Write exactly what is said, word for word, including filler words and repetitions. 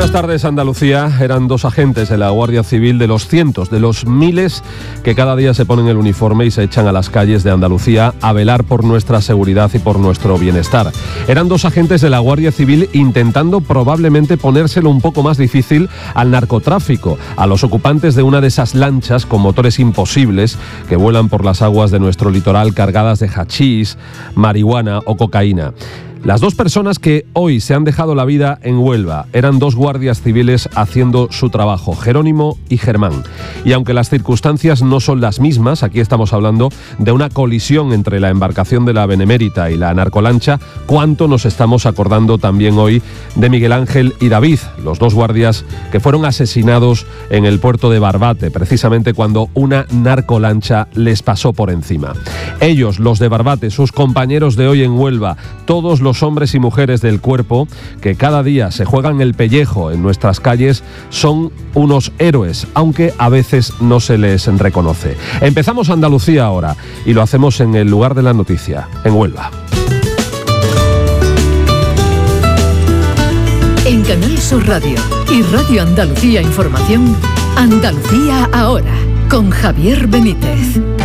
Buenas tardes, Andalucía. Eran dos agentes de la Guardia Civil de los cientos, de los miles que cada día se ponen el uniforme y se echan a las calles de Andalucía a velar por nuestra seguridad y por nuestro bienestar. Eran dos agentes de la Guardia Civil intentando probablemente ponérselo un poco más difícil al narcotráfico, a los ocupantes de una de esas lanchas con motores imposibles que vuelan por las aguas de nuestro litoral cargadas de hachís, marihuana o cocaína. Las dos personas que hoy se han dejado la vida en Huelva eran dos guardias civiles haciendo su trabajo, Jerónimo y Germán. Y aunque las circunstancias no son las mismas, aquí estamos hablando de una colisión entre la embarcación de la Benemérita y la narcolancha, cuánto nos estamos acordando también hoy de Miguel Ángel y David, los dos guardias que fueron asesinados en el puerto de Barbate, precisamente cuando una narcolancha les pasó por encima. Ellos, los de Barbate, sus compañeros de hoy en Huelva, todos los hombres y mujeres del cuerpo que cada día se juegan el pellejo en nuestras calles, son unos héroes, aunque a veces no se les reconoce. Empezamos Andalucía ahora y lo hacemos en el lugar de la noticia, en Huelva. En Canal Sur Radio y Radio Andalucía Información, Andalucía ahora, con Javier Benítez.